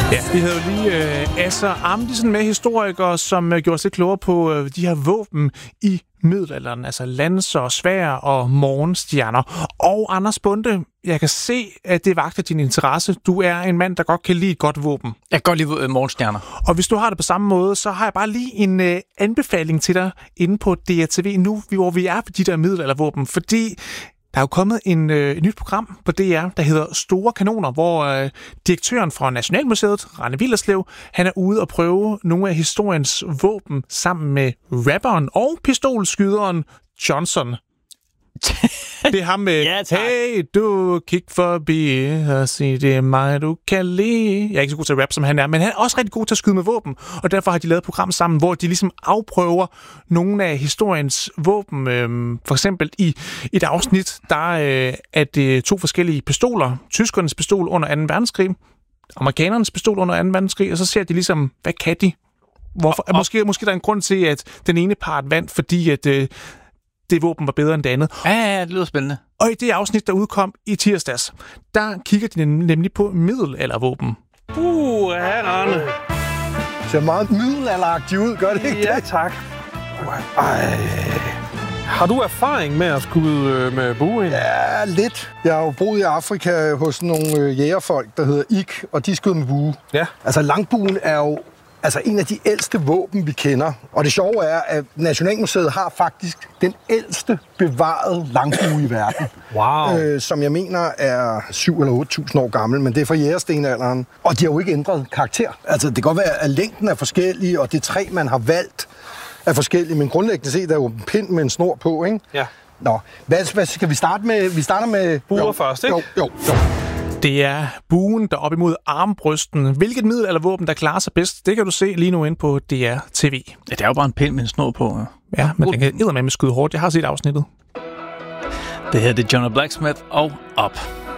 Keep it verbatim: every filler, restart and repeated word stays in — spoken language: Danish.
Ja, vi havde jo lige øh, Asser Amdisen med, historikere, som øh, gjorde sig klogere på øh, de her våben i middelalderen, altså lanser, sværd og morgenstjerner. Og Anders Bonde, jeg kan se, at det vagter din interesse. Du er en mand, der godt kan lide et godt våben. Jeg kan godt lide øh, morgenstjerner. Og hvis du har det på samme måde, så har jeg bare lige en øh, anbefaling til dig inde på D R T V nu, hvor vi er på de der middelaldervåben, fordi der er jo kommet en, øh, et nyt program på D R, der hedder Store Kanoner, hvor øh, direktøren fra Nationalmuseet, Rane Willerslev, han er ude og prøve nogle af historiens våben sammen med rapperen og pistolskyderen Johnson. Det er ham med, ja, hey, du kig forbi og sig, det er mig, du kan lide. Jeg er ikke så god til at rap, som han er, men han er også rigtig god til at skyde med våben, og derfor har de lavet et program sammen, hvor de ligesom afprøver nogle af historiens våben. Øhm, for eksempel i et afsnit, der øh, er det to forskellige pistoler. Tyskernes pistol under anden verdenskrig, amerikanernes pistol under anden verdenskrig, og så ser de ligesom, hvad kan de? Hvorfor? Og, og, måske, måske der er en grund til, at den ene part vandt, fordi at øh, det våben var bedre end det andet. Ja, ja, det lyder spændende. Og i det afsnit, der udkom i tirsdags, der kigger de nemlig på middelaldervåben. Uh, ja, Arne. Det ser meget middelalderagtigt ud, gør det ikke? Ja, tak. Ej. Har du erfaring med at skyde øh, med bue? Ja, lidt. Jeg har jo boet i Afrika hos nogle øh, jægerfolk, der hedder Ik, og de skyder med bue. Ja. Altså, langbuen er jo altså en af de ældste våben, vi kender. Og det sjove er, at Nationalmuseet har faktisk den ældste bevarede langbue i verden. Wow. Øh, som jeg mener er syv eller otte tusind år gammel, men det er fra jægerstenalderen. Og de har jo ikke ændret karakter. Altså, det kan godt være, at længden er forskellig, og det træ, man har valgt, er forskellige, men grundlæggende set er jo en pind med en snor på, ikke? Ja. Nå, hvad, hvad skal vi starte med? Vi starter med buer først, ikke? Jo, jo, jo. Det er buen, der op imod armbrysten. Hvilket middelaldervåben, der klarer sig bedst, det kan du se lige nu inde på D R T V. Ja, det er jo bare en pind med en snor på. Ja, ja men den kan eddermame skyde hårdt. Jeg har set afsnittet. Det her det er John Blacksmith og Up.